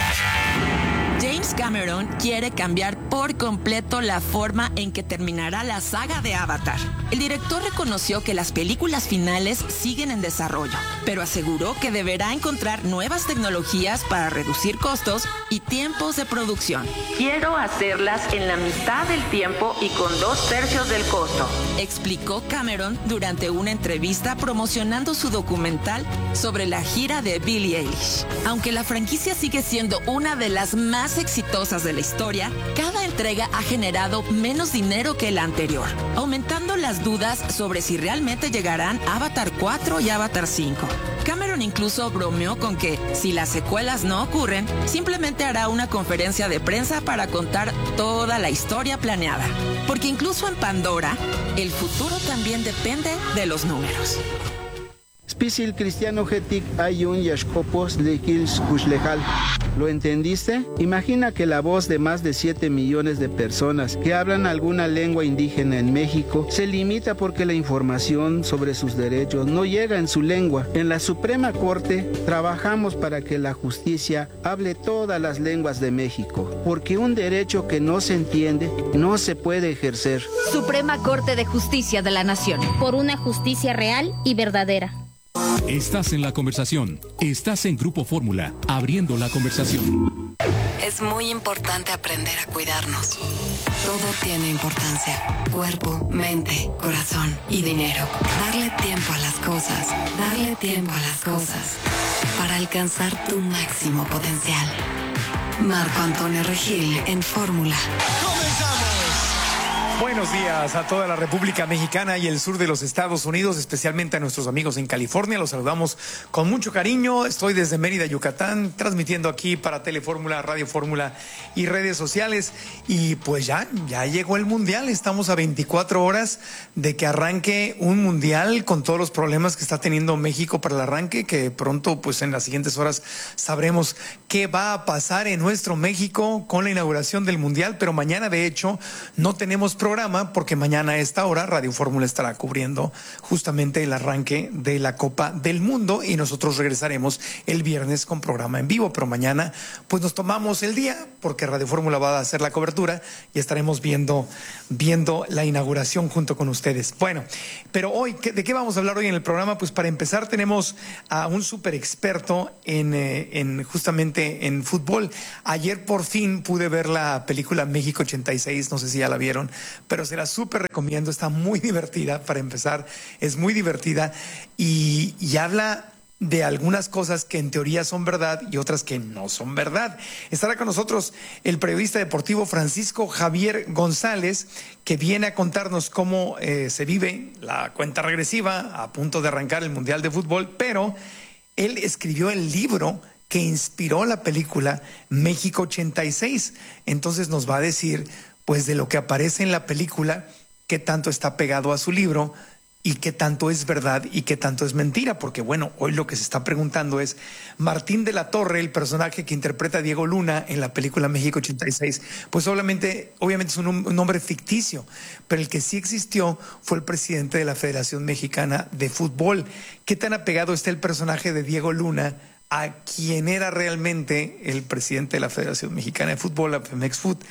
James Cameron quiere cambiar por completo la forma en que terminará la saga de Avatar. El director reconoció que las películas finales siguen en desarrollo, pero aseguró que deberá encontrar nuevas tecnologías para reducir costos y tiempos de producción. Quiero hacerlas en la mitad del tiempo y con 2/3 del costo, explicó Cameron durante una entrevista promocionando su documental sobre la gira de Billie Eilish. Aunque la franquicia sigue siendo una de las más exitosas de la historia, cada entrega ha generado menos dinero que la anterior, aumentando las dudas sobre si realmente llegarán Avatar 4 y Avatar 5. Cameron incluso bromeó con que, si las secuelas no ocurren, simplemente hará una conferencia de prensa para contar toda la historia planeada. Porque incluso en Pandora, el futuro también depende de los números. Spisil cristiano getic ayun yashkopos lekils kuslejal. ¿Lo entendiste? Imagina que la voz de más de 7 millones de personas que hablan alguna lengua indígena en México se limita porque la información sobre sus derechos no llega en su lengua. En la Suprema Corte trabajamos para que la justicia hable todas las lenguas de México, porque un derecho que no se entiende no se puede ejercer. Suprema Corte de Justicia de la Nación. Por una justicia real y verdadera. Estás en la conversación. Estás en Grupo Fórmula, abriendo la conversación. Es muy importante aprender a cuidarnos. Todo tiene importancia. Cuerpo, mente, corazón y dinero. Darle tiempo a las cosas. Darle tiempo a las cosas. Para alcanzar tu máximo potencial. Marco Antonio Regil en Fórmula. Buenos días a toda la República Mexicana y el sur de los Estados Unidos, especialmente a nuestros amigos en California. Los saludamos con mucho cariño. Estoy desde Mérida, Yucatán, transmitiendo aquí para Telefórmula, Radio Fórmula y redes sociales. Y pues ya llegó el Mundial. Estamos a 24 horas de que arranque un Mundial con todos los problemas que está teniendo México para el arranque, que pronto, pues en las siguientes horas sabremos qué va a pasar en nuestro México con la inauguración del Mundial. Pero mañana, de hecho, no tenemos programa porque mañana a esta hora Radio Fórmula estará cubriendo justamente el arranque de la Copa del Mundo y nosotros regresaremos el viernes con programa en vivo, pero mañana pues nos tomamos el día porque Radio Fórmula va a hacer la cobertura y estaremos viendo la inauguración junto con ustedes. Bueno, pero hoy, ¿de qué vamos a hablar hoy en el programa? Pues para empezar tenemos a un súper experto en justamente en fútbol. Ayer por fin pude ver la película México 86, no sé si ya la vieron, pero se la súper recomiendo, está muy divertida. Para empezar, es muy divertida y habla de algunas cosas que en teoría son verdad y otras que no son verdad. Estará con nosotros el periodista deportivo Francisco Javier González, que viene a contarnos cómo se vive la cuenta regresiva a punto de arrancar el Mundial de Fútbol, pero él escribió el libro que inspiró la película México 86. Entonces nos va a decir pues de lo que aparece en la película, qué tanto está pegado a su libro y qué tanto es verdad y qué tanto es mentira, porque bueno, hoy lo que se está preguntando es, Martín de la Torre, el personaje que interpreta a Diego Luna en la película México 86, pues obviamente es un nombre ficticio, pero el que sí existió fue el presidente de la Federación Mexicana de Fútbol. ¿Qué tan apegado está el personaje de Diego Luna a quien era realmente el presidente de la Federación Mexicana de Fútbol, la Femex Food?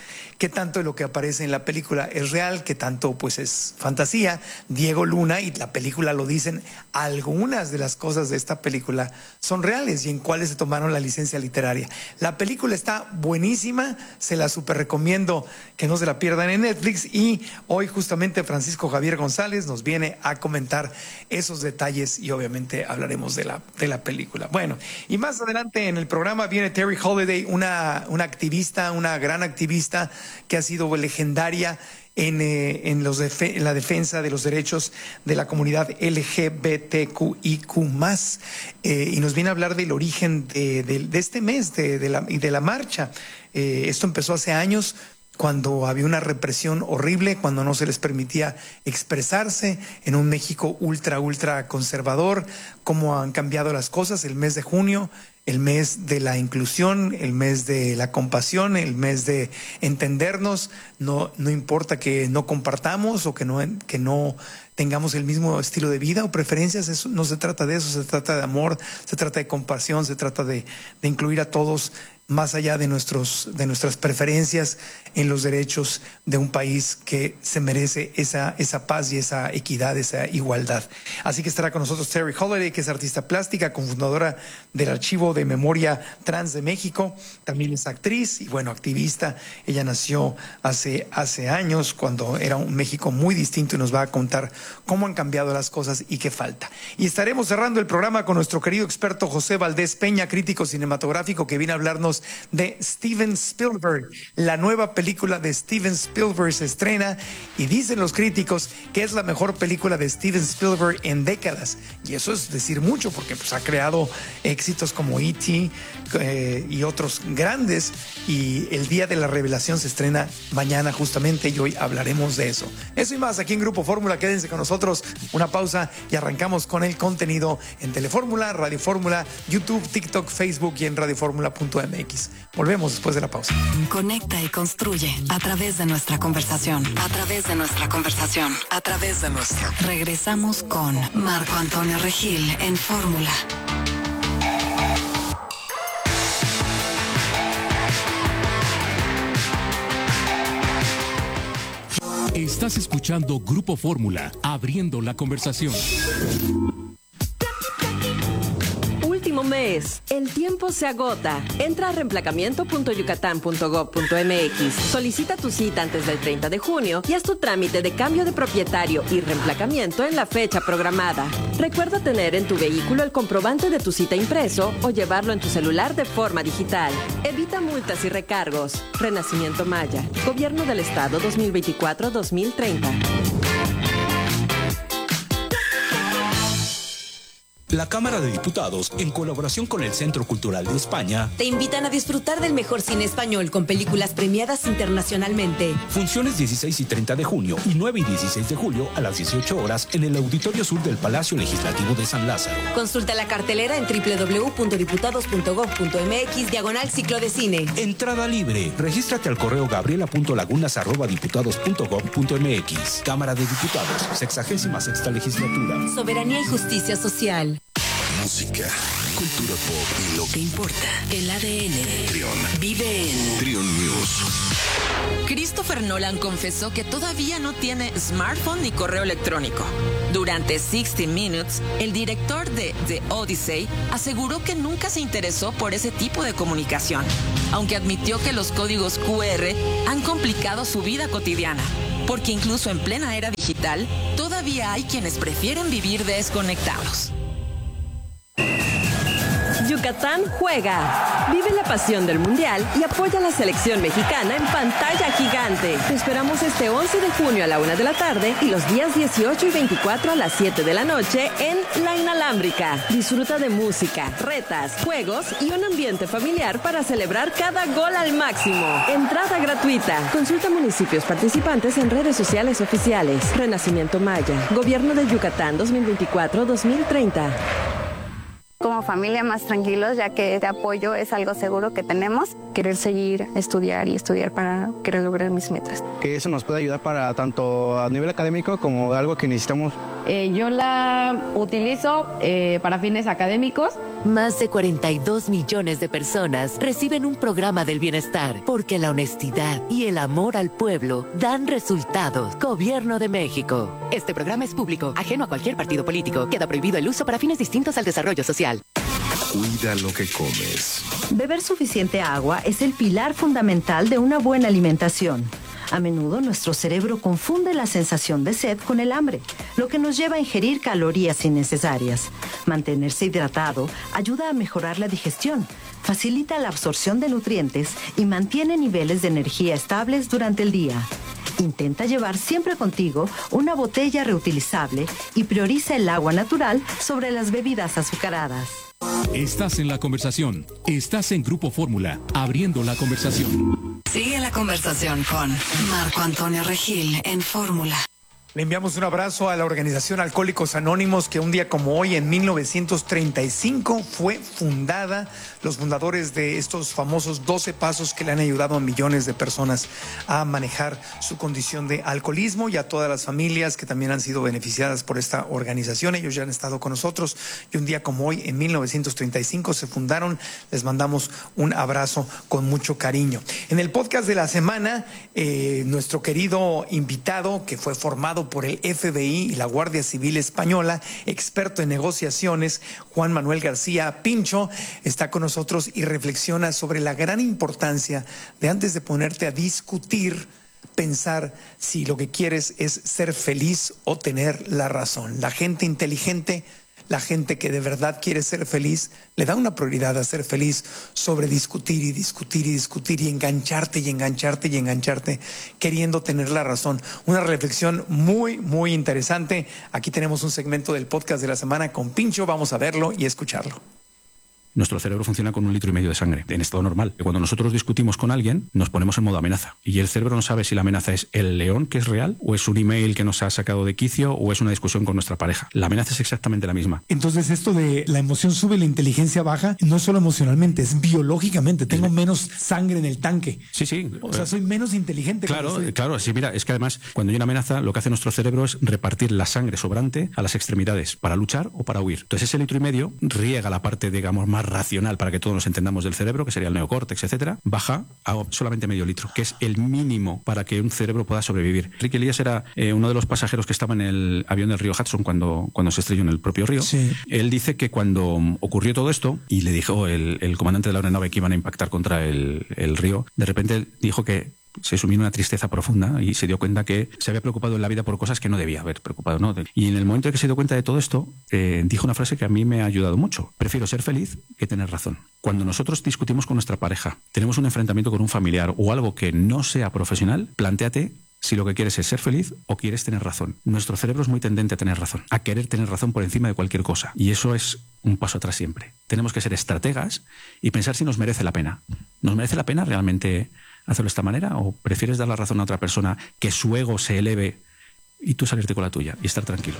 qué tanto de lo que aparece en la película es real, qué tanto pues es fantasía. Diego Luna y la película lo dicen, algunas de las cosas de esta película son reales y en cuáles se tomaron la licencia literaria. La película está buenísima, se la super recomiendo que no se la pierdan en Netflix, y hoy justamente Francisco Javier González nos viene a comentar esos detalles y obviamente hablaremos de la película. Bueno, y más adelante en el programa viene Terry Holiday, una activista, una gran activista que ha sido legendaria en la defensa de los derechos de la comunidad LGBTQIQ+, y nos viene a hablar del origen de este mes de la marcha. Esto empezó hace años, cuando había una represión horrible, cuando no se les permitía expresarse, en un México ultra conservador. Cómo han cambiado las cosas. El mes de junio, el mes de la inclusión, el mes de la compasión, el mes de entendernos. No importa que no compartamos o que no tengamos el mismo estilo de vida o preferencias. Eso no se trata de eso, se trata de amor, se trata de compasión, se trata de incluir a todos más allá de nuestras preferencias en los derechos de un país que se merece esa paz y esa equidad, esa igualdad. Así que estará con nosotros Terry Holiday, que es artista plástica, cofundadora del Archivo de Memoria Trans de México. También es actriz y, bueno, activista. Ella nació hace años, cuando era un México muy distinto, y nos va a contar cómo han cambiado las cosas y qué falta. Y estaremos cerrando el programa con nuestro querido experto José Valdés Peña, crítico cinematográfico, que viene a hablarnos de Steven Spielberg. La nueva película de Steven Spielberg se estrena y dicen los críticos que es la mejor película de Steven Spielberg en décadas. Y eso es decir mucho, porque pues ha creado éxitos como E.T. Y otros grandes, y el día de la revelación se estrena mañana justamente, y hoy hablaremos de eso. Eso y más aquí en Grupo Fórmula. Quédense con nosotros, una pausa y arrancamos con el contenido en Telefórmula, Radio Fórmula, YouTube, TikTok, Facebook y en radioformula.mx. Volvemos después de la pausa. Conecta y construye a través de nuestra conversación. A través de nuestra conversación. A través de nuestra. Regresamos con Marco Antonio Regil en Fórmula. Estás escuchando Grupo Fórmula, abriendo la conversación. Último mes. El tiempo se agota. Entra a reemplacamiento.yucatán.gov.mx. Solicita tu cita antes del 30 de junio y haz tu trámite de cambio de propietario y reemplacamiento en la fecha programada. Recuerda tener en tu vehículo el comprobante de tu cita impreso o llevarlo en tu celular de forma digital. Evita multas y recargos. Renacimiento Maya. Gobierno del Estado 2024-2030. La Cámara de Diputados, en colaboración con el Centro Cultural de España, te invitan a disfrutar del mejor cine español con películas premiadas internacionalmente. Funciones 16 y 30 de junio y 9 y 16 de julio a las 18 horas en el Auditorio Sur del Palacio Legislativo de San Lázaro. Consulta la cartelera en www.diputados.gov.mx/ciclo de cine. Entrada libre. Regístrate al correo gabriela.lagunas@diputados.gov.mx. Cámara de Diputados, 66ª Legislatura. Soberanía y justicia social. Música, cultura pop y lo que importa. El ADN. Trión. Vive en Trión News. Christopher Nolan confesó que todavía no tiene smartphone ni correo electrónico. Durante 60 Minutes, el director de The Odyssey aseguró que nunca se interesó por ese tipo de comunicación, aunque admitió que los códigos QR han complicado su vida cotidiana, porque incluso en plena era digital, todavía hay quienes prefieren vivir desconectados. Yucatán juega. Vive la pasión del Mundial y apoya a la selección mexicana en pantalla gigante. Te esperamos este 11 de junio a la 1 de la tarde y los días 18 y 24 a las 7 de la noche en La Inalámbrica. Disfruta de música, retas, juegos y un ambiente familiar para celebrar cada gol al máximo. Entrada gratuita. Consulta municipios participantes en redes sociales oficiales. Renacimiento Maya. Gobierno de Yucatán 2024-2030. Como familia más tranquilos, ya que este apoyo es algo seguro que tenemos. Querer seguir, estudiar para querer lograr mis metas. Que eso nos puede ayudar para tanto a nivel académico como algo que necesitamos. Yo la utilizo para fines académicos Más de 42 millones de personas reciben un programa del bienestar porque la honestidad y el amor al pueblo dan resultados. Gobierno de México. Este programa es público, ajeno a cualquier partido político. Queda prohibido el uso para fines distintos al desarrollo social. Cuida lo que comes. Beber suficiente agua es el pilar fundamental de una buena alimentación. A menudo nuestro cerebro confunde la sensación de sed con el hambre, lo que nos lleva a ingerir calorías innecesarias. Mantenerse hidratado ayuda a mejorar la digestión, facilita la absorción de nutrientes y mantiene niveles de energía estables durante el día. Intenta llevar siempre contigo una botella reutilizable y prioriza el agua natural sobre las bebidas azucaradas. Estás en la conversación. Estás en Grupo Fórmula, abriendo la conversación. Sigue la conversación con Marco Antonio Regil en Fórmula. Le enviamos un abrazo a la organización Alcohólicos Anónimos, que un día como hoy, en 1935, fue fundada. Los fundadores de estos famosos 12 pasos que le han ayudado a millones de personas a manejar su condición de alcoholismo, y a todas las familias que también han sido beneficiadas por esta organización. Ellos ya han estado con nosotros y un día como hoy, en 1935, se fundaron. Les mandamos un abrazo con mucho cariño. En el podcast de la semana, nuestro querido invitado, que fue formado por el FBI y la Guardia Civil Española, experto en negociaciones, Juan Manuel García Pincho, está con nosotros y reflexiona sobre la gran importancia de, antes de ponerte a discutir, pensar si lo que quieres es ser feliz o tener la razón. La gente inteligente, la gente que de verdad quiere ser feliz, le da una prioridad a ser feliz sobre discutir y discutir y discutir y engancharte y engancharte y engancharte queriendo tener la razón. Una reflexión muy, muy interesante. Aquí tenemos un segmento del podcast de la semana con Pincho. Vamos a verlo y escucharlo. Nuestro cerebro funciona con 1,5 litros de sangre, en estado normal. Cuando nosotros discutimos con alguien, nos ponemos en modo amenaza. Y el cerebro no sabe si la amenaza es el león, que es real, o es un email que nos ha sacado de quicio, o es una discusión con nuestra pareja. La amenaza es exactamente la misma. Entonces, esto de la emoción sube, la inteligencia baja, no es solo emocionalmente, es biológicamente. Tengo menos sangre en el tanque. Sí, sí. O sea, soy menos inteligente. Claro, sí, mira, es que además, cuando hay una amenaza, lo que hace nuestro cerebro es repartir la sangre sobrante a las extremidades, para luchar o para huir. Entonces, ese 1,5 litros riega la parte, digamos, más racional, para que todos nos entendamos, del cerebro, que sería el neocórtex, etcétera, baja a solamente 0,5 litro, que es el mínimo para que un cerebro pueda sobrevivir. Rick Elias era uno de los pasajeros que estaba en el avión del río Hudson cuando se estrelló en el propio río. Sí. Él dice que cuando ocurrió todo esto y le dijo el comandante de la aeronave que iban a impactar contra el río, de repente dijo que se sumió en una tristeza profunda y se dio cuenta que se había preocupado en la vida por cosas que no debía haber preocupado, ¿no? Y en el momento en que se dio cuenta de todo esto, dijo una frase que a mí me ha ayudado mucho: prefiero ser feliz que tener razón. Cuando nosotros discutimos con nuestra pareja, tenemos un enfrentamiento con un familiar o algo que no sea profesional, plantéate si lo que quieres es ser feliz o quieres tener razón. Nuestro cerebro es muy tendente a tener razón, a querer tener razón por encima de cualquier cosa. Y eso es un paso atrás siempre. Tenemos que ser estrategas y pensar si nos merece la pena. ¿Nos merece la pena realmente hacerlo de esta manera? ¿O prefieres dar la razón a otra persona, que su ego se eleve y tú salirte con la tuya y estar tranquilo?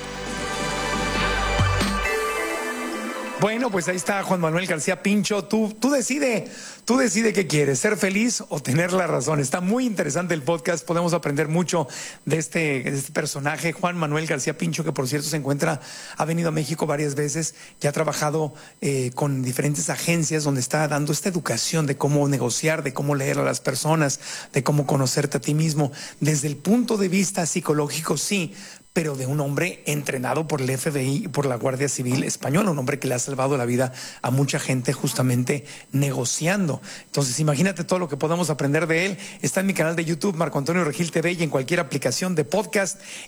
Bueno, pues ahí está Juan Manuel García Pincho. Tú decide qué quieres, ser feliz o tener la razón. Está muy interesante el podcast, podemos aprender mucho de este personaje, Juan Manuel García Pincho, que por cierto ha venido a México varias veces y ha trabajado con diferentes agencias donde está dando esta educación de cómo negociar, de cómo leer a las personas, de cómo conocerte a ti mismo, desde el punto de vista psicológico, sí, pero de un hombre entrenado por el FBI y por la Guardia Civil Española, un hombre que le ha salvado la vida a mucha gente justamente negociando. Entonces, imagínate todo lo que podemos aprender de él. Está en mi canal de YouTube, Marco Antonio Regil TV, y en cualquier aplicación de podcast.